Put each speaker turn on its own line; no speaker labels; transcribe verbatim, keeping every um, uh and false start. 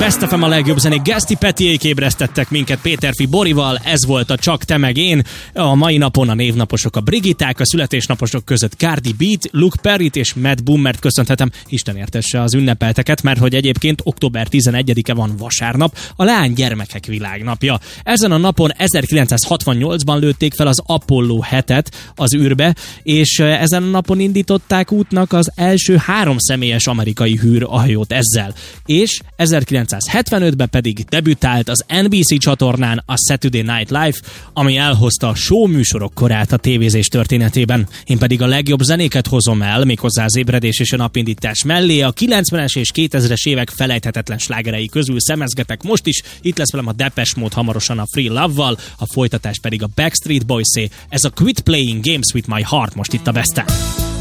Best ef em a legjobb zenék, Geszti Petiék ébresztettek minket Péterfi Borival, ez volt a Csak te meg én. A mai napon a névnaposok a Brigitták, a születésnaposok között Cardi B-t, Luke Perryt és Matt Boomert köszönhetem. Isten értesse az ünnepelteket, mert hogy egyébként október tizenegyedike van vasárnap, a leánygyermekek világnapja. Ezen a napon ezerkilencszázhatvannyolcban lőtték fel az Apollo hetet az űrbe, és ezen a napon indították útnak az első három személyes amerikai űrhajót ezzel. És ezerkilencszázhetvenötben pedig debütált az en bé cé csatornán a Saturday Night Live, ami elhozta a show műsorok korát a tévézés történetében. Én pedig a legjobb zenéket hozom el, méghozzá az ébredés és a napindítás mellé. A kilencvenes és kétezres évek felejthetetlen slágerei közül szemezgetek most is. Itt lesz velem a Depeche Mode hamarosan a Free Love-val, a folytatás pedig a Backstreet Boys-é. Ez a Quit Playing Games with My Heart most itt a Besten.